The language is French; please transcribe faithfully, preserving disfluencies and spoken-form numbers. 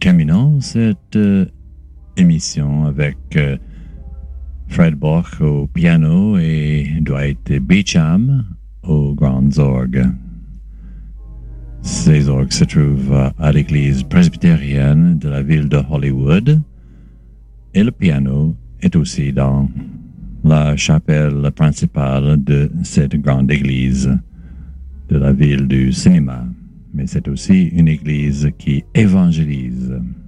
terminons cette euh, émission avec euh, Fred Boch au piano et Dwight Beecham aux grandes orgues. Ces orgues se trouvent à l'église presbytérienne de la ville de Hollywood et le piano est aussi dans la chapelle principale de cette grande église de la ville du cinéma. Mais c'est aussi une église qui évangélise.